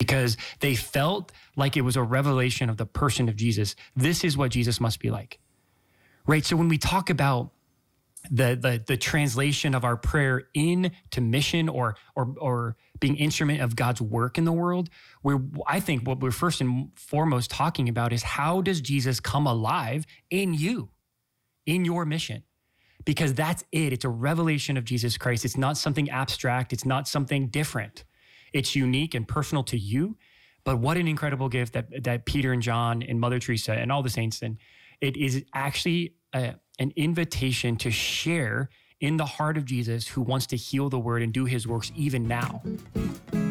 because they felt like it was a revelation of the person of Jesus. This is what Jesus must be like, right? So when we talk about the translation of our prayer into mission or being instrument of God's work in the world, I think what we're first and foremost talking about is how does Jesus come alive in you, in your mission? Because that's it. It's a revelation of Jesus Christ. It's not something abstract. It's not something different. It's unique and personal to you. But what an incredible gift that Peter and John and Mother Teresa and all the saints, and it is actually an invitation to share in the heart of Jesus, who wants to heal the world and do his works even now.